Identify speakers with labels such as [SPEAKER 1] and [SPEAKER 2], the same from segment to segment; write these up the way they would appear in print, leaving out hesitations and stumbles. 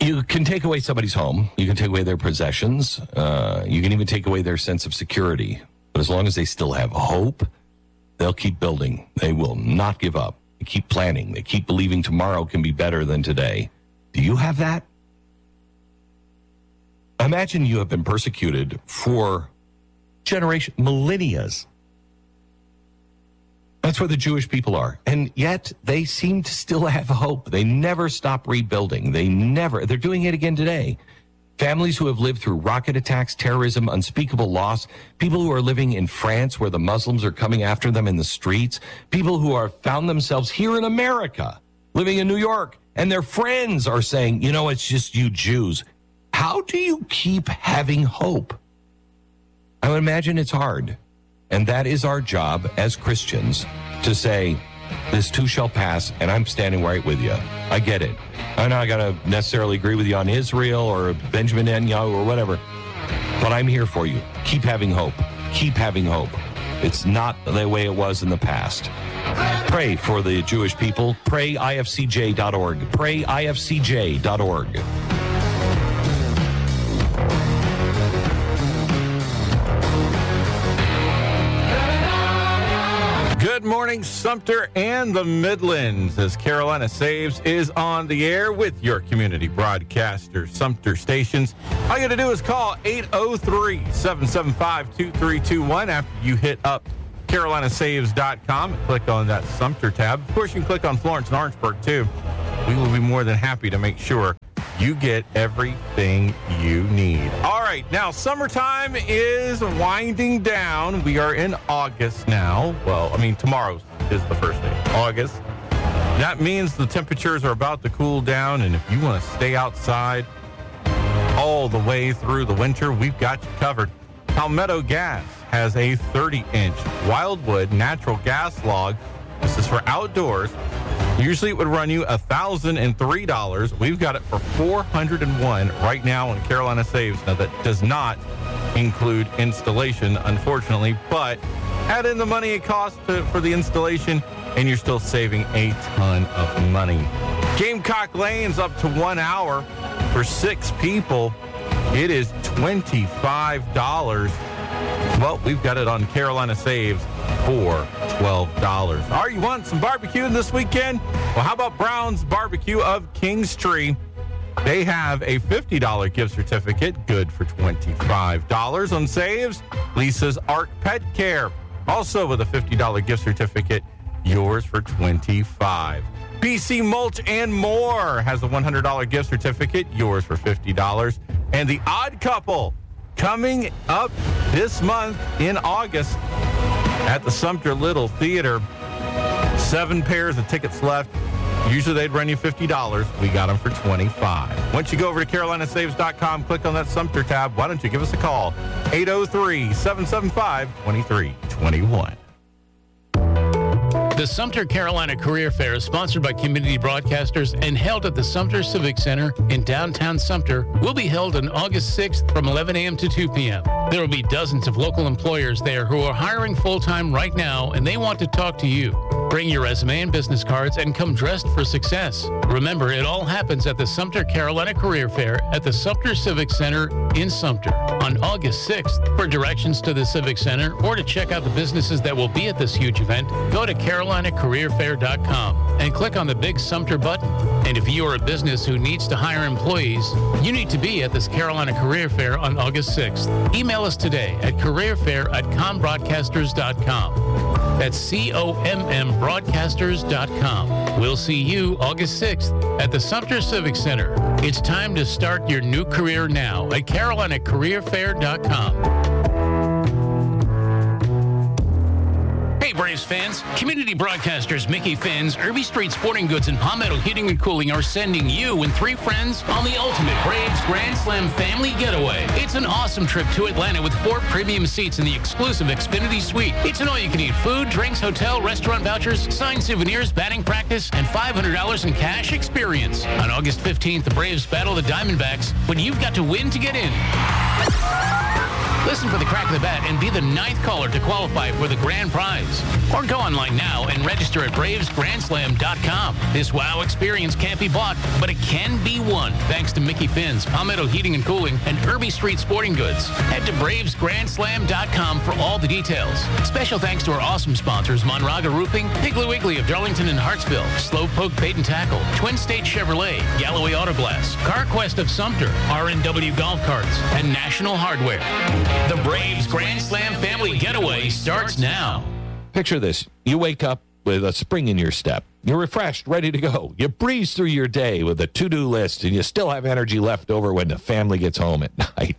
[SPEAKER 1] You can take away somebody's home. You can take away their possessions. You can even take away their sense of security. But as long as they still have hope, they'll keep building. They will not give up. They keep planning. They keep believing tomorrow can be better than today. Do you have that? Imagine you have been persecuted for millennia. That's where the Jewish people are. And yet they seem to still have hope. They never stop rebuilding. They're doing it again today. Families who have lived through rocket attacks, terrorism, unspeakable loss, people who are living in France where the Muslims are coming after them in the streets, people who are found themselves here in America, living in New York, and their friends are saying, it's just you Jews. How do you keep having hope? I would imagine it's hard. And that is our job as Christians to say, this too shall pass, and I'm standing right with you. I get it. I'm not going to necessarily agree with you on Israel or Benjamin Netanyahu or whatever, but I'm here for you. Keep having hope. Keep having hope. It's not the way it was in the past. Pray for the Jewish people. PrayIFCJ.org. PrayIFCJ.org.
[SPEAKER 2] Good morning, Sumter and the Midlands, as Carolina Saves is on the air with your community broadcaster, Sumter Stations. All you got to do is call 803-775-2321 after you hit up carolinasaves.com and click on that Sumter tab. Of course, you can click on Florence and Orangeburg, too. We will be more than happy to make sure you get everything you need. All right, now summertime is winding down. We are in August now. Well, tomorrow is the first day of August. That means the temperatures are about to cool down, and if you want to stay outside all the way through the winter, we've got you covered. Palmetto Gas has a 30-inch Wildwood natural gas log. This is for outdoors. Usually it would run you $1,003. We've got it for $401 right now on Carolina Saves. Now, that does not include installation, unfortunately, but add in the money it costs for the installation, and you're still saving a ton of money. Gamecock Lane's up to 1 hour for 6 people. It is $25. Well, we've got it on Carolina Saves for $12. Are you want some barbecue this weekend? Well, how about Brown's Barbecue of Kingstree? They have a $50 gift certificate, good for $25 on Saves. Lisa's Art Pet Care, also with a $50 gift certificate, yours for $25. BC Mulch and More has a $100 gift certificate, yours for $50. And The Odd Couple, coming up this month in August at the Sumter Little Theater. 7 pairs of tickets left. Usually they'd run you $50. We got them for $25. Once you go over to carolinasaves.com, click on that Sumter tab. Why don't you give us a call? 803-775-2321.
[SPEAKER 3] The Sumter Carolina Career Fair is sponsored by Community Broadcasters and held at the Sumter Civic Center in downtown Sumter. Will be held on August 6th from 11 a.m. to 2 p.m. There will be dozens of local employers there who are hiring full-time right now, and they want to talk to you. Bring your resume and business cards and come dressed for success. Remember, it all happens at the Sumter Carolina Career Fair at the Sumter Civic Center in Sumter on August 6th. For directions to the Civic Center or to check out the businesses that will be at this huge event, go to carolinacareerfair.com and click on the big Sumter button. And if you are a business who needs to hire employees, you need to be at this Carolina Career Fair on August 6th. Email us today at careerfair@combroadcasters.com. That's COMM We'll see you August 6th at the Sumter Civic Center. It's time to start your new career now at carolinacareerfair.com. Hey, Braves fans. Community broadcasters Mickey Finn's, Irby Street Sporting Goods, and Palmetto Heating and Cooling are sending you and 3 friends on the ultimate Braves Grand Slam family getaway. It's an awesome trip to Atlanta with 4 premium seats in the exclusive Xfinity Suite. It's an all-you-can-eat food, drinks, hotel, restaurant vouchers, signed souvenirs, batting practice, and $500 in cash experience. On August 15th, the Braves battle the Diamondbacks, but you've got to win to get in. Listen for the crack of the bat and be the 9th caller to qualify for the grand prize. Or go online now and register at bravesgrandslam.com. This wow experience can't be bought, but it can be won thanks to Mickey Finn's, Palmetto Heating and Cooling, and Irby Street Sporting Goods. Head to bravesgrandslam.com for all the details. Special thanks to our awesome sponsors, Monraga Roofing, Piggly Wiggly of Darlington and Hartsville, Slowpoke Bait and Tackle, Twin State Chevrolet, Galloway Auto Glass, CarQuest of Sumter, RNW Golf Carts, and National Hardware. The Braves Grand Slam Family Getaway starts now.
[SPEAKER 1] Picture this. You wake up with a spring in your step. You're refreshed, ready to go. You breeze through your day with a to-do list, and you still have energy left over when the family gets home at night.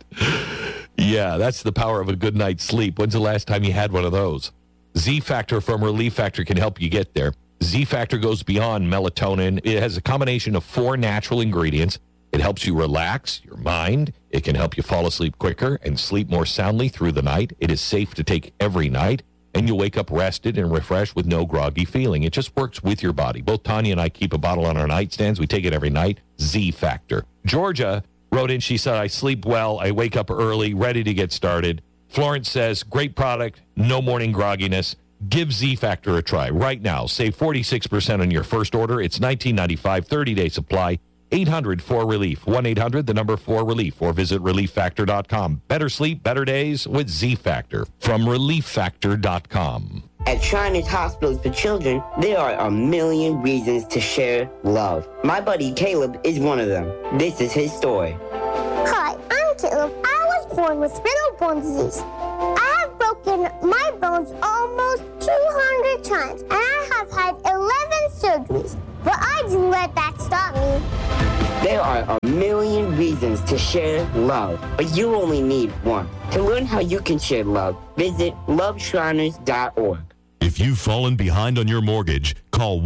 [SPEAKER 1] Yeah, that's the power of a good night's sleep. When's the last time you had one of those? Z-Factor from Relief Factor can help you get there. Z-Factor goes beyond melatonin. It has a combination of 4 natural ingredients. It helps you relax your mind. It can help you fall asleep quicker and sleep more soundly through the night. It is safe to take every night, and you'll wake up rested and refreshed with no groggy feeling. It just works with your body. Both Tanya and I keep a bottle on our nightstands. We take it every night. Z-Factor. Georgia wrote in, she said, I sleep well. I wake up early, ready to get started. Florence says, great product, no morning grogginess. Give Z-Factor a try right now. Save 46% on your first order. It's $19.95, 30-day supply. 800-4RELIEF, 1-800-4RELIEF, or visit ReliefFactor.com. Better sleep, better days with Z-Factor from ReliefFactor.com.
[SPEAKER 4] At Shriners Hospitals for Children, there are a million reasons to share love. My buddy Caleb is one of them. This is his story.
[SPEAKER 5] Hi, I'm Caleb. I was born with spinal bone disease. I have broken my bones almost 200 times, and I have had 11 surgeries. But I didn't let that stop me.
[SPEAKER 4] There are a million reasons to share love, but you only need one. To learn how you can share love, visit loveshriners.org.
[SPEAKER 6] If you've fallen behind on your mortgage, call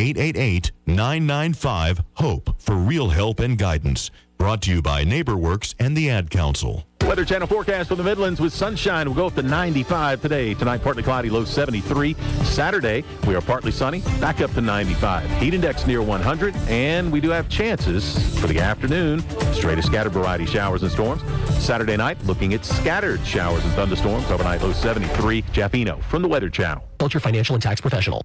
[SPEAKER 6] 1-888-995-HOPE for real help and guidance. Brought to you by NeighborWorks and the Ad Council.
[SPEAKER 7] Weather Channel forecast for the Midlands with sunshine. We'll go up to 95 today. Tonight, partly cloudy, low 73. Saturday, we are partly sunny, back up to 95. Heat index near 100, and we do have chances for the afternoon. Straight to scattered variety showers and storms. Saturday night, looking at scattered showers and thunderstorms. Overnight, low 73. Jeff Eno from the Weather Channel.
[SPEAKER 8] Culture Financial and Tax Professional.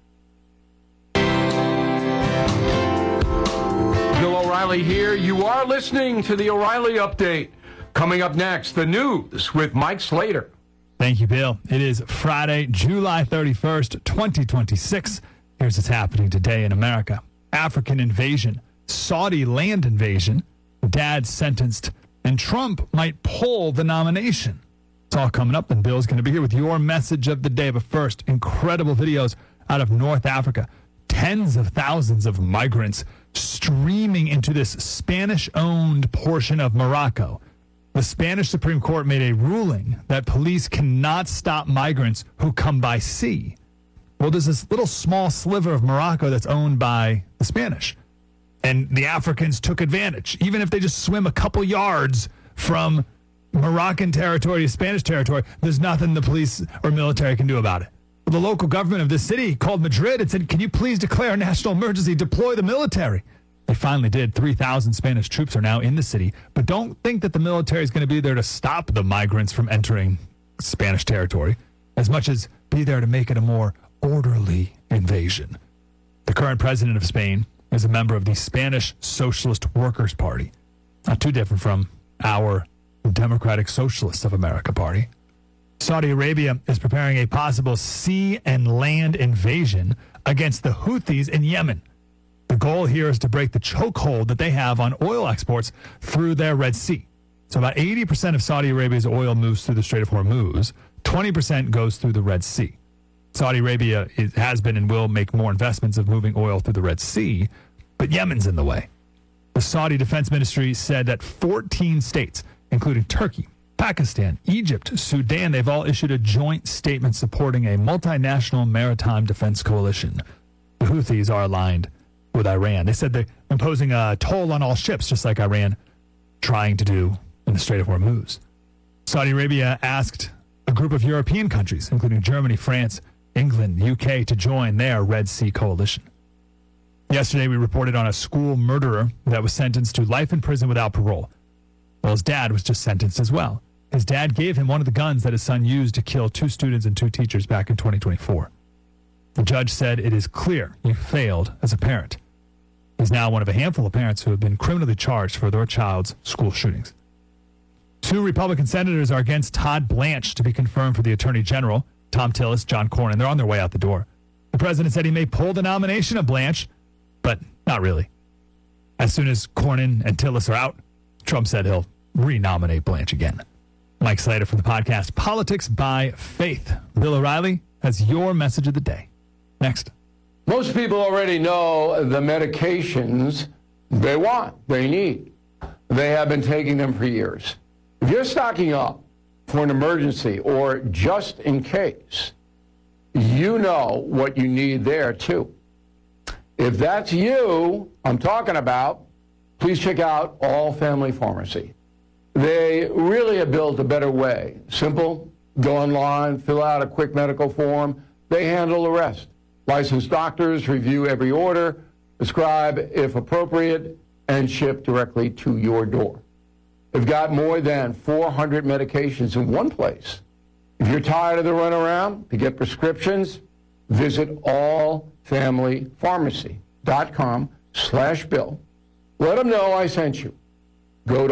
[SPEAKER 9] Bill O'Reilly here. You are listening to the O'Reilly Update. Coming up next, the news with Mike Slater.
[SPEAKER 10] Thank you, Bill. It is Friday, July 31st, 2026. Here's what's happening today in America. African invasion, Saudi land invasion, dad sentenced, and Trump might pull the nomination. It's all coming up, and Bill's going to be here with your message of the day. But first, incredible videos out of North Africa. Tens of thousands of migrants streaming into this Spanish-owned portion of Morocco. The Spanish Supreme Court made a ruling that police cannot stop migrants who come by sea. Well, there's this little small sliver of Morocco that's owned by the Spanish. And the Africans took advantage. Even if they just swim a couple yards from Moroccan territory to Spanish territory, there's nothing the police or military can do about it. Well, the local government of this city called Madrid and said, can you please declare a national emergency, deploy the military? They finally did. 3,000 Spanish troops are now in the city. But don't think that the military is going to be there to stop the migrants from entering Spanish territory, as much as be there to make it a more orderly invasion. The current president of Spain is a member of the Spanish Socialist Workers' Party. Not too different from our Democratic Socialists of America party. Saudi Arabia is preparing a possible sea and land invasion against the Houthis in Yemen. The goal here is to break the chokehold that they have on oil exports through their Red Sea. So about 80% of Saudi Arabia's oil moves through the Strait of Hormuz. 20% goes through the Red Sea. Saudi Arabia has been and will make more investments of moving oil through the Red Sea, but Yemen's in the way. The Saudi Defense Ministry said that 14 states, including Turkey, Pakistan, Egypt, Sudan, they've all issued a joint statement supporting a multinational maritime defense coalition. The Houthis are aligned with Iran. They said they're imposing a toll on all ships, just like Iran trying to do in the Strait of Hormuz. Saudi Arabia asked a group of European countries, including Germany, France, England, UK, to join their Red Sea coalition. Yesterday, we reported on a school murderer that was sentenced to life in prison without parole. Well, his dad was just sentenced as well. His dad gave him one of the guns that his son used to kill 2 students and 2 teachers back in 2024. The judge said it is clear you failed as a parent. He's now one of a handful of parents who have been criminally charged for their child's school shootings. 2 Republican senators are against Todd Blanche to be confirmed for the Attorney General. Tom Tillis, John Cornyn, they're on their way out the door. The president said he may pull the nomination of Blanche, but not really. As soon as Cornyn and Tillis are out, Trump said he'll renominate Blanche again. Mike Slater from the podcast Politics by Faith. Bill O'Reilly has your message of the day. Next.
[SPEAKER 9] Most people already know the medications they want, they need. They have been taking them for years. If you're stocking up for an emergency or just in case, you know what you need there too. If that's you I'm talking about, please check out All Family Pharmacy. They really have built a better way. Simple, go online, fill out a quick medical form. They handle the rest. Licensed doctors review every order, prescribe if appropriate, and ship directly to your door. They've got more than 400 medications in one place. If you're tired of the runaround to get prescriptions, visit allfamilypharmacy.com/Bill. Let them know I sent you. Go to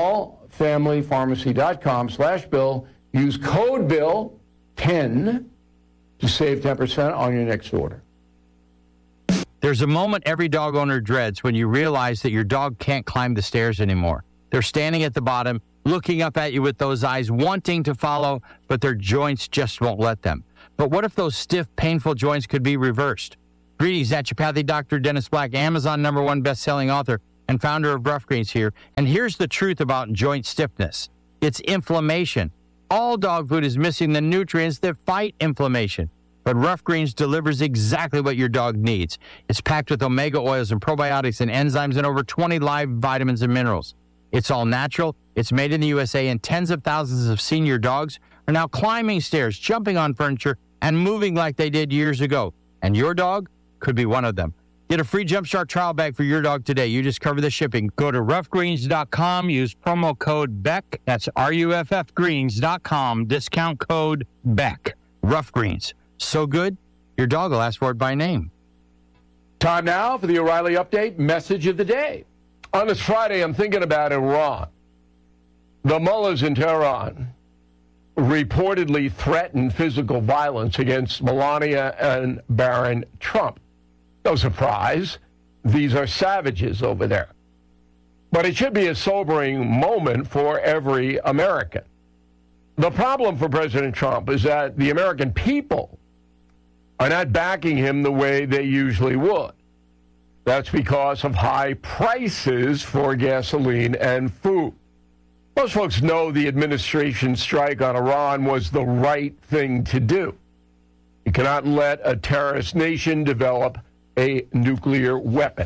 [SPEAKER 9] allfamilypharmacy.com/Bill. Use code Bill 10 to save 10% on your next order.
[SPEAKER 8] There's a moment every dog owner dreads when you realize that your dog can't climb the stairs anymore. They're standing at the bottom, looking up at you with those eyes, wanting to follow, but their joints just won't let them. But what if those stiff, painful joints could be reversed? Greetings, naturopathic Dr. Dennis Black, Amazon #1 best-selling author and founder of Rough Greens here. And here's the truth about joint stiffness. It's inflammation. All dog food is missing the nutrients that fight inflammation. But Rough Greens delivers exactly what your dog needs. It's packed with omega oils and probiotics and enzymes and over 20 live vitamins and minerals. It's all natural. It's made in the USA, and tens of thousands of senior dogs are now climbing stairs, jumping on furniture, and moving like they did years ago. And your dog could be one of them. Get a free Jumpstart trial bag for your dog today. You just cover the shipping. Go to roughgreens.com. Use promo code BECK. That's RUFFgreens.com. Discount code BECK. Rough Greens. So good, your dog will ask for it by name.
[SPEAKER 9] Time now for the O'Reilly Update message of the day. On this Friday, I'm thinking about Iran. The mullahs in Tehran reportedly threatened physical violence against Melania and Barron Trump. No surprise, these are savages over there. But it should be a sobering moment for every American. The problem for President Trump is that the American people are not backing him the way they usually would. That's because of high prices for gasoline and food. Most folks know the administration's strike on Iran was the right thing to do. You cannot let a terrorist nation develop a nuclear weapon.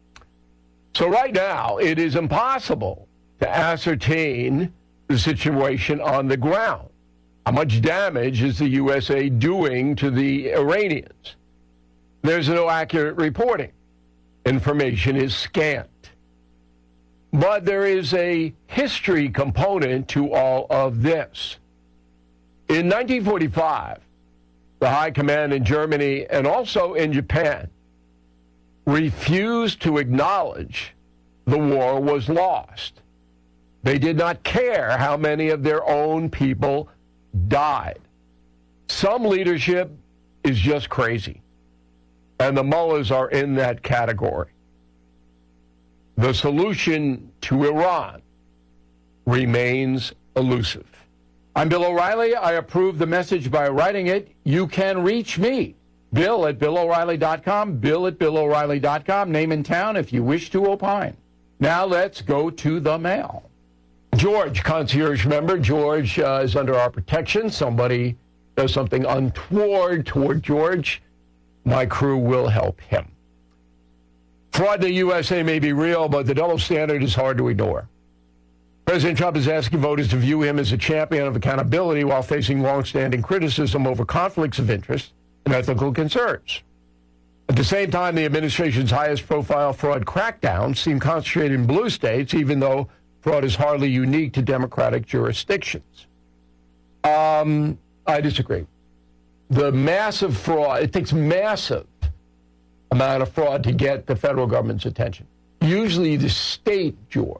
[SPEAKER 9] So right now, it is impossible to ascertain the situation on the ground. How much damage is the USA doing to the Iranians? There's no accurate reporting. Information is scant. But there is a history component to all of this. In 1945, the High Command in Germany and also in Japan refused to acknowledge the war was lost. They did not care how many of their own people died. Some leadership is just crazy, and the mullahs are in that category. The solution to Iran remains elusive. I'm Bill O'Reilly. I approve the message by writing it. You can reach me, Bill at BillO'Reilly.com, Bill at BillO'Reilly.com, name and town if you wish to opine. Now let's go to the mail. George, concierge member. George is under our protection. Somebody does something untoward toward George. My crew will help him. Fraud in the USA may be real, but the double standard is hard to ignore. President Trump is asking voters to view him as a champion of accountability while facing longstanding criticism over conflicts of interest and ethical concerns. At the same time, the administration's highest profile fraud crackdowns seem concentrated in blue states, even though fraud is hardly unique to democratic jurisdictions. I disagree. The massive fraud, it takes massive amount of fraud to get the federal government's attention. Usually the state, George,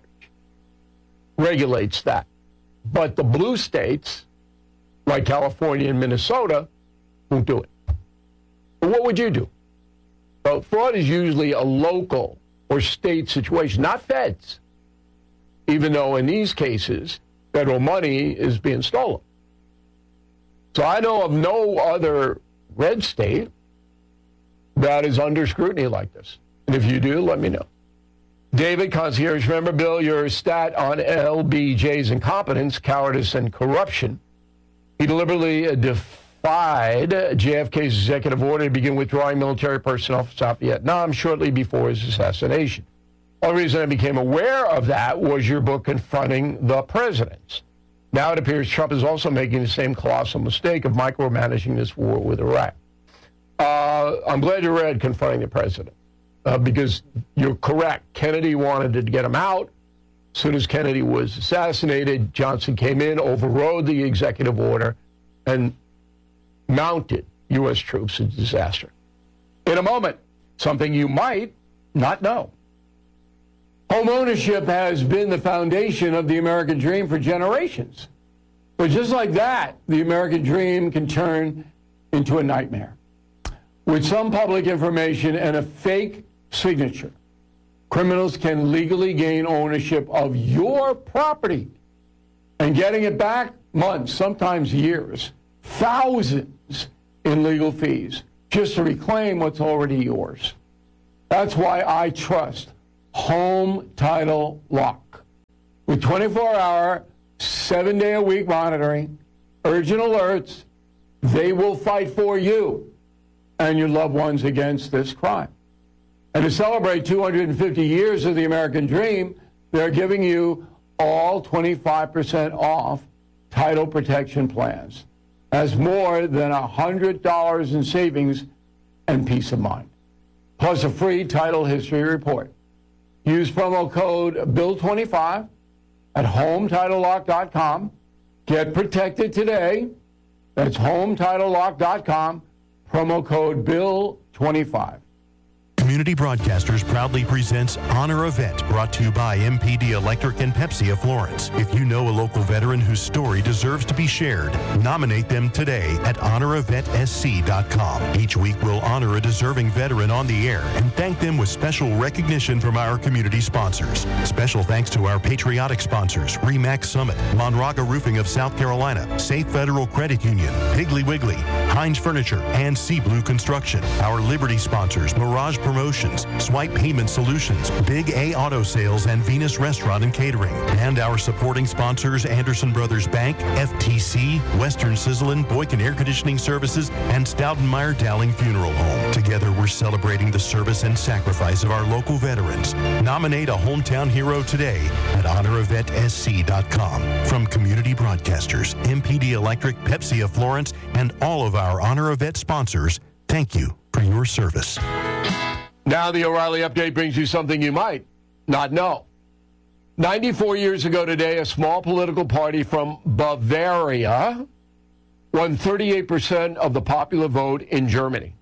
[SPEAKER 9] regulates that. But the blue states, like California and Minnesota, won't do it. But what would you do? Well, fraud is usually a local or state situation, not feds, even though in these cases, federal money is being stolen. So I know of no other red state that is under scrutiny like this. And if you do, let me know. David, concierge member, Bill, your stat on LBJ's incompetence, cowardice, and corruption. He deliberately defied JFK's executive order to begin withdrawing military personnel from South Vietnam shortly before his assassination. The only reason I became aware of that was your book, Confronting the Presidents. Now it appears Trump is also making the same colossal mistake of micromanaging this war with Iraq. I'm glad you read Confronting the President, because you're correct. Kennedy wanted to get him out. As soon as Kennedy was assassinated, Johnson came in, overrode the executive order, and mounted U.S. troops in disaster. In a moment, something you might not know. Home ownership has been the foundation of the American dream for generations. But just like that, the American dream can turn into a nightmare. With some public information and a fake signature, criminals can legally gain ownership of your property, and getting it back months, sometimes years, thousands in legal fees just to reclaim what's already yours. That's why I trust Home Title Lock. With 24-hour, 7-day-a-week monitoring, urgent alerts, they will fight for you and your loved ones against this crime. And to celebrate 250 years of the American dream, they're giving you all 25% off title protection plans. That's more than $100 in savings and peace of mind. Plus a free title history report. Use promo code BILL25 at HomeTitleLock.com. Get protected today. That's HomeTitleLock.com. Promo code BILL25.
[SPEAKER 6] Community Broadcasters proudly presents Honor Event, brought to you by MPD Electric and Pepsi of Florence. If you know a local veteran whose story deserves to be shared, nominate them today at HonorEventSC.com. Each week we'll honor a deserving veteran on the air and thank them with special recognition from our community sponsors. Special thanks to our patriotic sponsors, RE/MAX Summit, Monraga Roofing of South Carolina, Safe Federal Credit Union, Piggly Wiggly, Heinz Furniture, and Sea Blue Construction. Our Liberty sponsors, Mirage Promotions, Swipe Payment Solutions, Big A Auto Sales, and Venus Restaurant and Catering. And our supporting sponsors, Anderson Brothers Bank, FTC, Western Sizzlin', Boykin Air Conditioning Services, and Stoutenmeyer Dowling Funeral Home. Together, we're celebrating the service and sacrifice of our local veterans. Nominate a hometown hero today at HonorEventSC.com. From Community Broadcasters, MPD Electric, Pepsi of Florence, and all of our Honor Event sponsors, thank you for your service.
[SPEAKER 9] Now the O'Reilly Update brings you something you might not know. 94 years ago today, a small political party from Bavaria won 38% of the popular vote in Germany.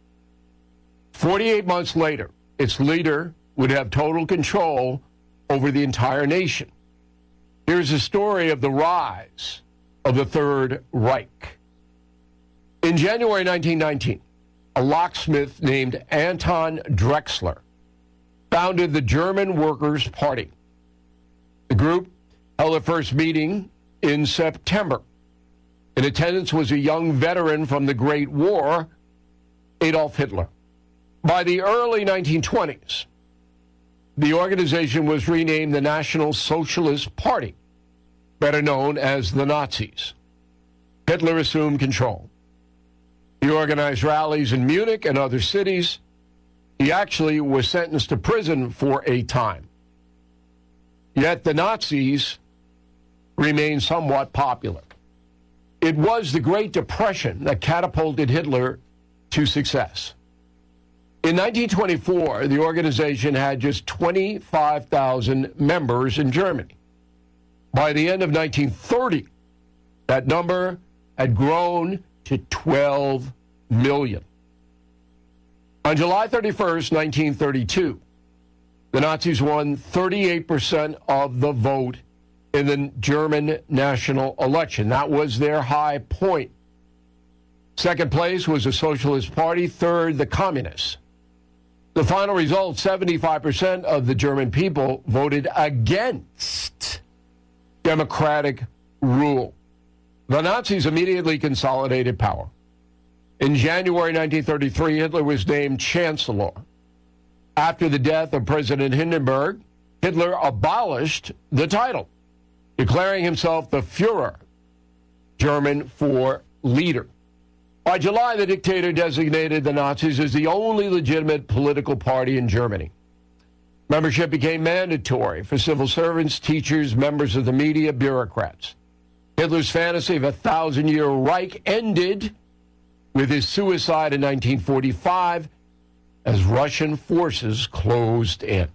[SPEAKER 9] 48 months later, its leader would have total control over the entire nation. Here's a story of the rise of the Third Reich. In January 1919, a locksmith named Anton Drexler founded the German Workers' Party. The group held their first meeting in September. In attendance was a young veteran from the Great War, Adolf Hitler. By the early 1920s, the organization was renamed the National Socialist Party, better known as the Nazis. Hitler assumed control. He organized rallies in Munich and other cities. He actually was sentenced to prison for a time. Yet the Nazis remained somewhat popular. It was the Great Depression that catapulted Hitler to success. In 1924, the organization had just 25,000 members in Germany. By the end of 1930, that number had grown to 12 million. On July 31st, 1932, the Nazis won 38% of the vote in the German national election. That was their high point. Second place was the Socialist Party. Third, the Communists. The final result, 75% of the German people voted against democratic rule. The Nazis immediately consolidated power. In January 1933, Hitler was named Chancellor. After the death of President Hindenburg, Hitler abolished the title, declaring himself the Führer, German for leader. By July, the dictator designated the Nazis as the only legitimate political party in Germany. Membership became mandatory for civil servants, teachers, members of the media, bureaucrats. Hitler's fantasy of a 1,000-year Reich ended with his suicide in 1945 as Russian forces closed in.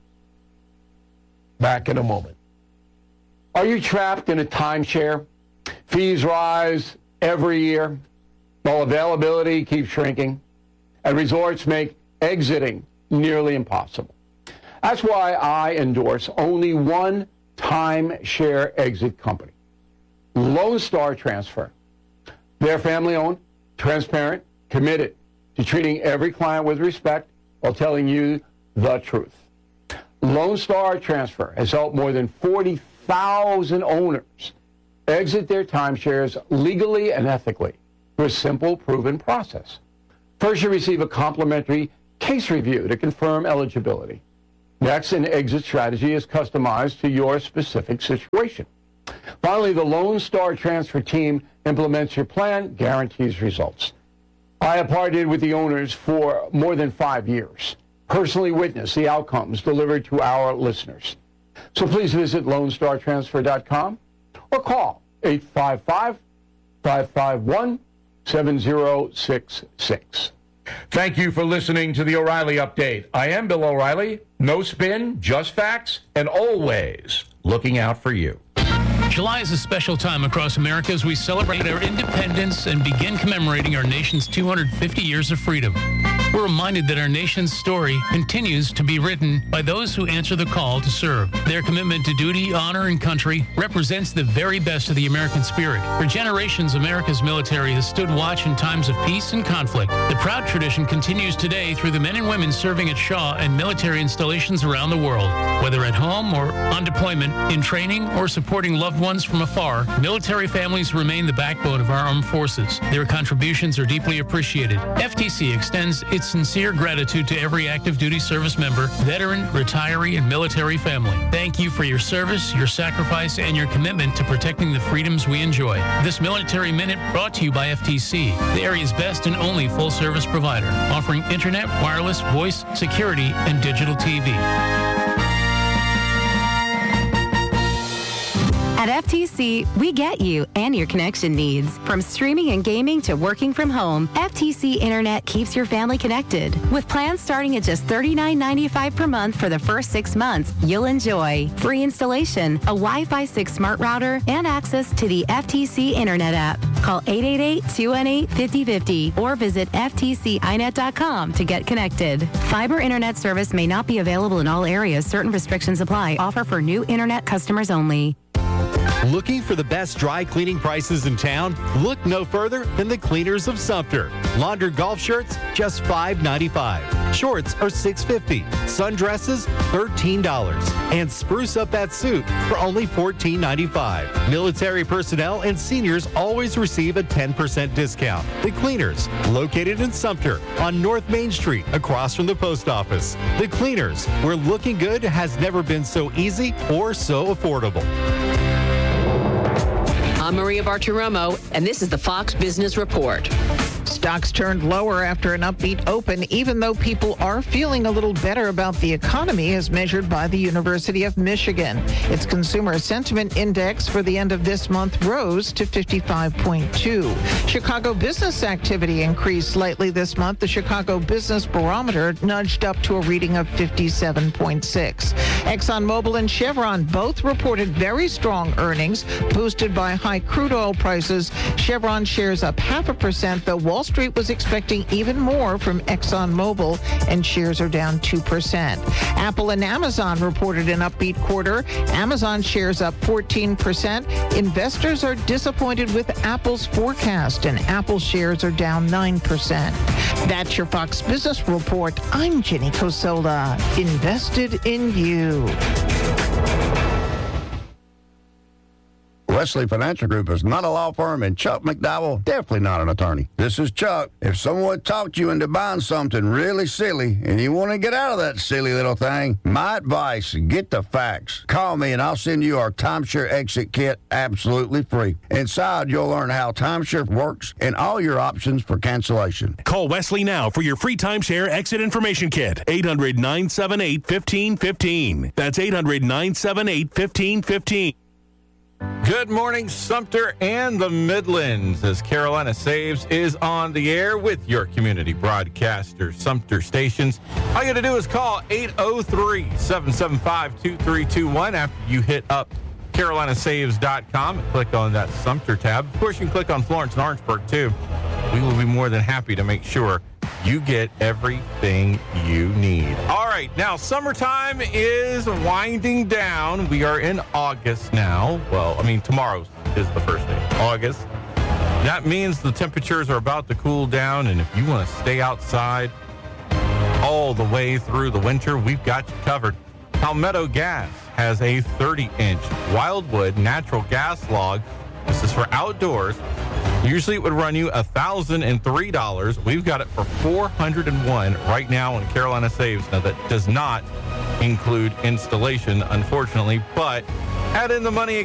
[SPEAKER 9] Back in a moment. Are you trapped in a timeshare? Fees rise every year, while availability keeps shrinking, and resorts make exiting nearly impossible. That's why I endorse only one timeshare exit company, Lone Star Transfer. They're family-owned, transparent, committed to treating every client with respect while telling you the truth. Lone Star Transfer has helped more than 40,000 owners exit their timeshares legally and ethically through a simple, proven process. First, you receive a complimentary case review to confirm eligibility. Next, an exit strategy is customized to your specific situation. Finally, the Lone Star Transfer team implements your plan, guarantees results. I have partnered with the owners for more than 5 years, personally witnessed the outcomes delivered to our listeners. So please visit LoneStarTransfer.com or call 855-551-7066. Thank you for listening to the O'Reilly Update. I am Bill O'Reilly. No spin, just facts, and always looking out for you.
[SPEAKER 3] July is a special time across America as we celebrate our independence and begin commemorating our nation's 250 years of freedom. We're reminded that our nation's story continues to be written by those who answer the call to serve. Their commitment to duty, honor, and country represents the very best of the American spirit. For generations, America's military has stood watch in times of peace and conflict. The proud tradition continues today through the men and women serving at Shaw and military installations around the world. Whether at home or on deployment, in training, or supporting loved ones from afar, military families remain the backbone of our armed forces. Their contributions are deeply appreciated. FTC extends its sincere gratitude to every active duty service member, veteran, retiree, and military family. Thank you for your service, your sacrifice, and your commitment to protecting the freedoms we enjoy. This Military Minute brought to you by FTC, the area's best and only full-service provider, offering internet, wireless, voice, security, and digital TV.
[SPEAKER 11] At FTC, we get you and your connection needs. From streaming and gaming to working from home, FTC Internet keeps your family connected. With plans starting at just $39.95 per month for the first 6 months, you'll enjoy free installation, a Wi-Fi 6 smart router, and access to the FTC Internet app. Call 888-218-5050 or visit ftcinet.com to get connected. Fiber Internet service may not be available in all areas. Certain restrictions apply. Offer for new Internet customers only.
[SPEAKER 12] Looking for the best dry cleaning prices in town? Look no further than the Cleaners of Sumter. Laundered golf shirts, just $5.95. Shorts are $6.50. Sundresses, $13. And spruce up that suit for only $14.95. Military personnel and seniors always receive a 10% discount. The Cleaners, located in Sumter on North Main Street, across from the post office. The Cleaners, where looking good has never been so easy or so affordable.
[SPEAKER 13] I'm Maria Bartiromo, and this is the Fox Business Report. Stocks turned lower after an upbeat open, even though people are feeling a little better about the economy as measured by the University of Michigan. Its consumer sentiment index for the end of this month rose to 55.2. Chicago business activity increased slightly this month. The Chicago Business Barometer nudged up to a reading of 57.6. ExxonMobil and Chevron both reported very strong earnings, boosted by high crude oil prices. Chevron shares up 0.5%, though Wall Street was expecting even more from ExxonMobil, and shares are down 2%. Apple and Amazon reported an upbeat quarter. Amazon shares up 14%. Investors are disappointed with Apple's forecast, and Apple shares are down 9%. That's your Fox Business Report. I'm Jenny Cosola. Invested in you.
[SPEAKER 14] Wesley Financial Group is not a law firm, and Chuck McDowell, definitely not an attorney. This is Chuck. If someone talked you into buying something really silly and you want to get out of that silly little thing, my advice, get the facts. Call me and I'll send you our timeshare exit kit absolutely free. Inside, you'll learn how timeshare works and all your options for cancellation.
[SPEAKER 15] Call Wesley now for your free timeshare exit information kit. 800-978-1515. That's 800-978-1515.
[SPEAKER 2] Good morning, Sumter and the Midlands, as Carolina Saves is on the air with your community broadcaster, Sumter Stations. All you got to do is call 803-775-2321 after you hit up carolinasaves.com and click on that Sumter tab. Of course, you can click on Florence and Orangeburg, too. We will be more than happy to make sure you get everything you need. All right, now summertime is winding down. We are in August now. Well, I mean, tomorrow is the first day, August. That means the temperatures are about to cool down, and if you want to stay outside all the way through the winter, we've got you covered. Palmetto Gas has a 30-inch Wildwood natural gas log. This is for outdoors. Usually it would run you $1,003. We've got it for $401 right now on Carolina Saves. Now, that does not include installation, unfortunately, but add in the money